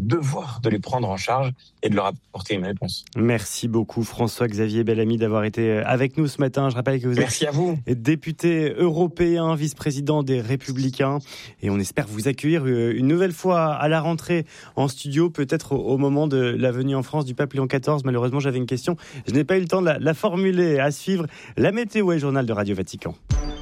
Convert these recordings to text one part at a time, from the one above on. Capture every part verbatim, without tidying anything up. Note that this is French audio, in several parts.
devoir de les prendre en charge et de leur apporter une réponse. Merci beaucoup François-Xavier Bellamy d'avoir été avec nous ce matin. Je rappelle que vous Merci êtes à vous. député européen, vice-président des Républicains, et on espère vous accueillir une nouvelle fois à la rentrée en studio, peut-être au moment de la venue en France du pape Léon quatorze. Malheureusement, j'avais une question, je n'ai pas eu le temps de la, la formuler. À suivre, la météo et journal de Radio Vatican.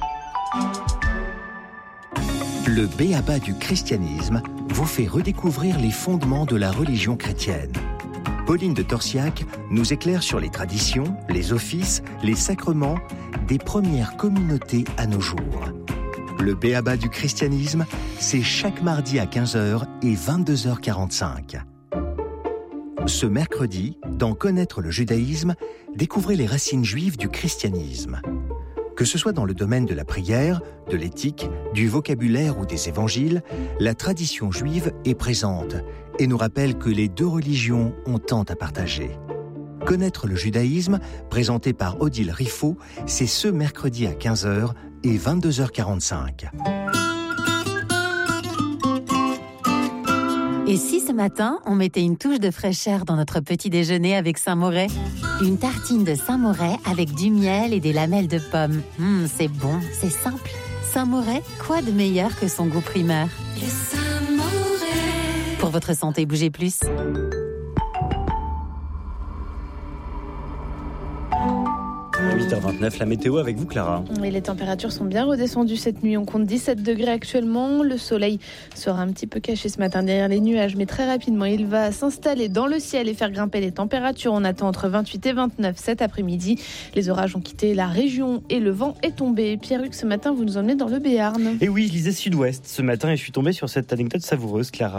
Le B A B A du christianisme vous fait redécouvrir les fondements de la religion chrétienne. Pauline de Torsiac nous éclaire sur les traditions, les offices, les sacrements des premières communautés à nos jours. Le B A B A du christianisme, c'est chaque mardi à quinze heures et vingt-deux heures quarante-cinq. Ce mercredi, dans Connaître le judaïsme, découvrez les racines juives du christianisme. Que ce soit dans le domaine de la prière, de l'éthique, du vocabulaire ou des évangiles, la tradition juive est présente et nous rappelle que les deux religions ont tant à partager. Connaître le judaïsme, présenté par Odile Riffaut, c'est ce mercredi à quinze heures et vingt-deux heures quarante-cinq. Et si ce matin, on mettait une touche de fraîcheur dans notre petit déjeuner avec Saint-Moret ? Une tartine de Saint-Moret avec du miel et des lamelles de pommes. Mmh, c'est bon, c'est simple. Saint-Moret, quoi de meilleur que son goût primaire ? Le Saint-Moret. Pour votre santé, bougez plus. huit heures vingt-neuf, la météo avec vous Clara. Et les températures sont bien redescendues cette nuit. On compte dix-sept degrés actuellement. Le soleil sera un petit peu caché ce matin derrière les nuages, mais très rapidement, il va s'installer dans le ciel et faire grimper les températures. On attend entre vingt-huit et vingt-neuf cet après-midi. Les orages ont quitté la région et le vent est tombé. Pierre-Hugues, ce matin, vous nous emmenez dans le Béarn. Et oui, je lisais Sud-Ouest ce matin et je suis tombé sur cette anecdote savoureuse, Clara.